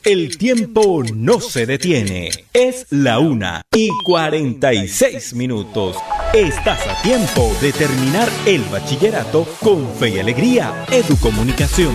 El tiempo no se detiene. Es la 1:46. Estás a tiempo de terminar el bachillerato con fe y alegría. Educomunicación.